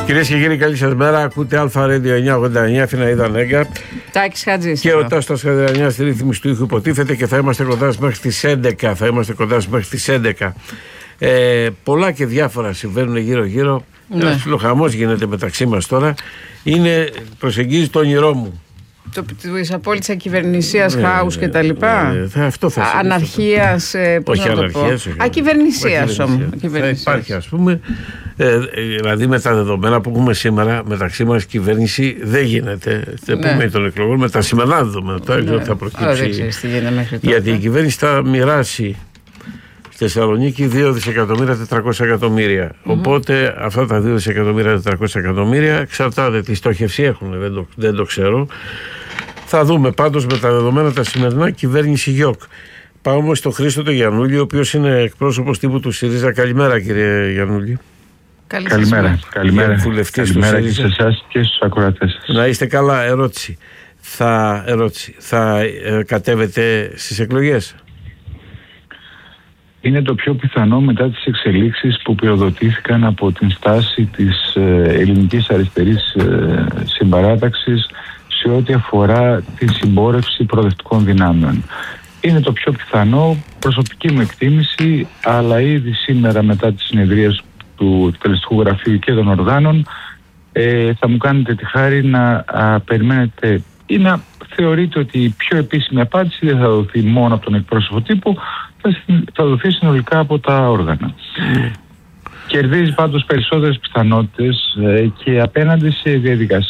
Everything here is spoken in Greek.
Κυρίες και κύριοι, καλή σας μέρα. Ακούτε Αλφα Radio 989, Αθηναίδα Νέγκα. Τάκης Χατζής. Και ο Τάστας Χαδρανιάς στη ρύθμιση του ήχου υποτίθεται, και θα είμαστε κοντά σας μέχρι τις 11. Πολλά και διάφορα συμβαίνουν γύρω-γύρω. Ένας φιλοχαμός γίνεται μεταξύ μας τώρα. Προσεγγίζει το όνειρό μου. Της απόλυτης ακυβερνησίας, χάους και τα λοιπά. Αυτό θα συμβεί. Αναρχίας, όχι αναρχίας. Ακυβερνησίας όμως. Υπάρχει, ας πούμε, δηλαδή με τα δεδομένα που έχουμε σήμερα, μεταξύ μας κυβέρνηση δεν γίνεται. Δεν πούμε των εκλογών, με τα σημερινά δεδομένα. Τώρα θα προκύψει. Γιατί η κυβέρνηση θα μοιράσει στη Θεσσαλονίκη 2 δισεκατομμύρια 400 εκατομμύρια. Οπότε αυτά τα 2 δισεκατομμύρια 400 εκατομμύρια εξαρτάται τι στόχευση έχουν, δεν το ξέρω. Θα δούμε πάντως με τα δεδομένα τα σημερινά κυβέρνηση ΓΙΟΚ. Πάμε όμως στον Χρήστο τον Γιαννούλη, ο οποίος είναι εκπρόσωπος τύπου του ΣΥΡΙΖΑ. Καλημέρα, κύριε Γιαννούλη. Καλημέρα. Καλημέρα και σε εσάς και στους ακροατές σας. Να είστε καλά. Ερώτηση. Θα κατέβετε στις εκλογές? Είναι το πιο πιθανό μετά τις εξελίξεις που πυροδοτήθηκαν από την στάση της ελληνικής αριστερής συμπαράταξης σε ό,τι αφορά τη συμπόρευση προοδευτικών δυνάμεων. Είναι το πιο πιθανό, προσωπική μου εκτίμηση, αλλά ήδη σήμερα μετά τις συνεδρίες του εκτελεστικού γραφείου και των οργάνων θα μου κάνετε τη χάρη να περιμένετε ή να θεωρείτε ότι η πιο επίσημη απάντηση δεν θα δοθεί μόνο από τον εκπρόσωπο τύπου, θα δοθεί συνολικά από τα όργανα. Κερδίζει πάντως περισσότερες πιθανότητες και απέναντι σε διαδικασία